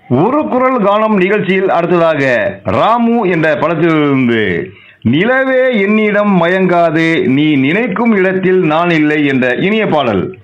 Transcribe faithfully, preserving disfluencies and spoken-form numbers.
ஒரு குரல் கானம் நிகழ்ச்சியில் அடுத்ததாக ராமு என்ற படத்திலிருந்து நிலவே என்னிடம் மயங்காது நீ நினைக்கும் இடத்தில் நான் இல்லை என்ற இனிய பாடல்.